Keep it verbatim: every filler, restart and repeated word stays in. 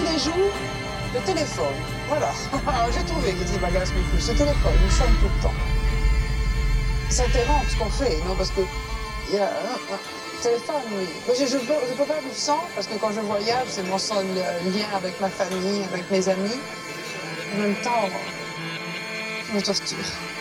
les jours, le téléphone. Voilà. J'ai trouvé ce qui m'agace le plus. Le téléphone, il sonne tout le temps. Ça interrompt ce qu'on fait, non? Parce que il y a un, un téléphone, oui. Mais je ne peux, je peux pas vivre sans, parce que quand je voyage, c'est mon seul lien avec ma famille, avec mes amis. En même temps, je me torture.